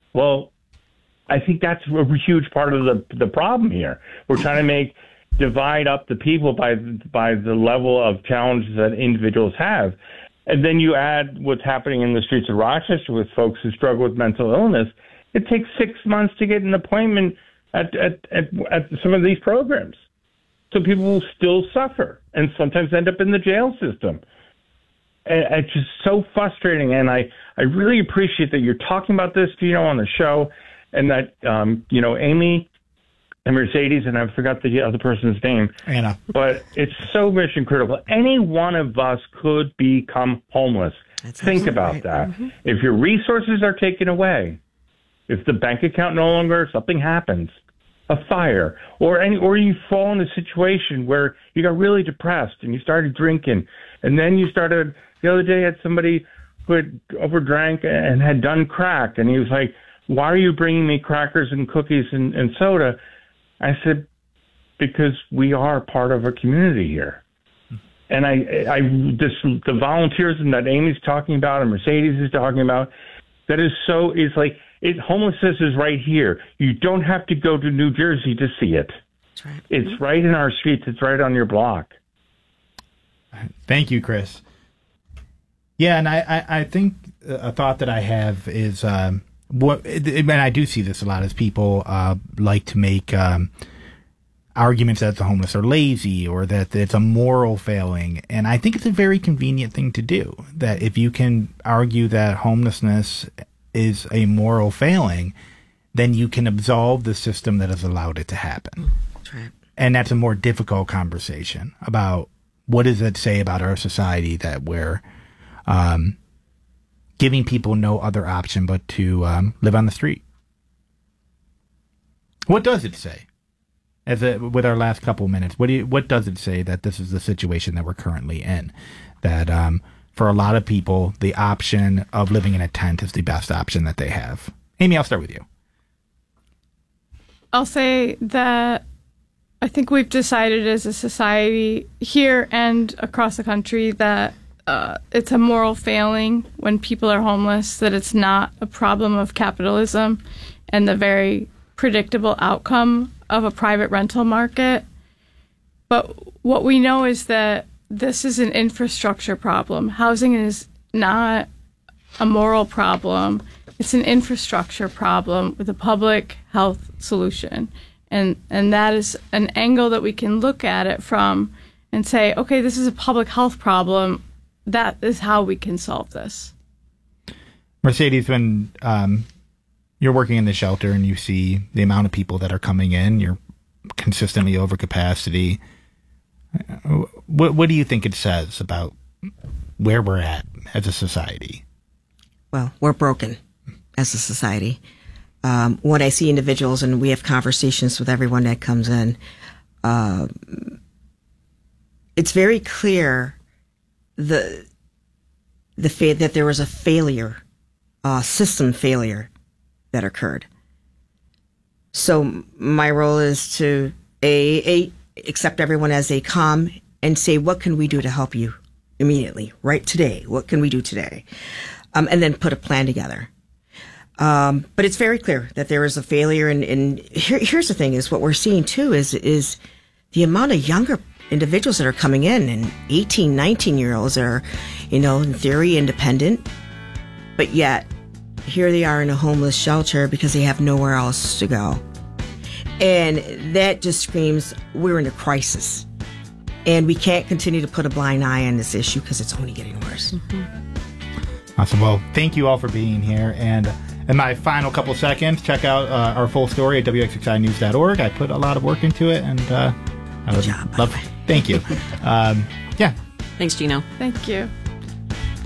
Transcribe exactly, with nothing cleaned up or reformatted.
Well, I think that's a huge part of the the problem here. We're trying to make divide up the people by by the level of challenges that individuals have. And then you add what's happening in the streets of Rochester with folks who struggle with mental illness. It takes six months to get an appointment at at, at, at some of these programs. So people will still suffer and sometimes end up in the jail system. And it's just so frustrating. And I, I really appreciate that you're talking about this, you know, on the show, and that, um, you know, Amy and Mercedes, and I forgot the other person's name. Anna. But it's so mission critical. Any one of us could become homeless. That's Think about right. that. Mm-hmm. If your resources are taken away, if the bank account no longer, something happens, a fire, or any, or you fall in a situation where you got really depressed and you started drinking, and then you started, the other day I had somebody who had overdrank and had done crack, and he was like, why are you bringing me crackers and cookies and, and soda? I said, because we are part of a community here. And I, I, this, the volunteerism that Amy's talking about and Mercedes is talking about, that is so, is like, it, homelessness is right here. You don't have to go to New Jersey to see it. That's right. It's right in our streets. It's right on your block. Thank you, Chris. Yeah, and I, I, I think a thought that I have is, um, what, and I do see this a lot, is people uh, like to make um, arguments that the homeless are lazy or that it's a moral failing. And I think it's a very convenient thing to do, that if you can argue that homelessness is a moral failing, then you can absolve the system that has allowed it to happen. That's right. And that's a more difficult conversation about what does it say about our society that we're um, giving people no other option but to um, live on the street. What does it say? As a, with our last couple minutes, what do you, what does it say that this is the situation that we're currently in? That um, for a lot of people, the option of living in a tent is the best option that they have. Amy, I'll start with you. I'll say that I think we've decided as a society here and across the country that uh, it's a moral failing when people are homeless, that it's not a problem of capitalism and the very predictable outcome of a private rental market. But what we know is that this is an infrastructure problem. Housing is not a moral problem. It's an infrastructure problem with a public health solution. And and that is an angle that we can look at it from and say, okay, this is a public health problem. That is how we can solve this. Mercedes, when um, you're working in the shelter and you see the amount of people that are coming in, you're consistently over capacity. What, what do you think it says about where we're at as a society? Well, we're broken as a society. Um, when I see individuals and we have conversations with everyone that comes in, uh, it's very clear the the fa- that there was a failure, uh, system failure that occurred. So my role is to a, a accept everyone as they come and say, what can we do to help you immediately, right today? What can we do today? Um, and then put a plan together. Um, but it's very clear that there is a failure. And, and here, here's the thing is what we're seeing too is, is the amount of younger individuals that are coming in, and eighteen, nineteen year olds are, you know, in theory independent, but yet here they are in a homeless shelter because they have nowhere else to go. And that just screams we're in a crisis. And we can't continue to put a blind eye on this issue because it's only getting worse. Mm-hmm. Awesome. Well, thank you all for being here. And in my final couple seconds, check out uh, our full story at W X X I news dot org. I put a lot of work into it, and uh, I would Good job, love. Thank you. um, yeah. Thanks, Gino. Thank you.